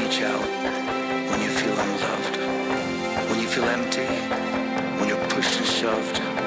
reach out when you feel unloved, when you feel empty, when you're pushed and shoved.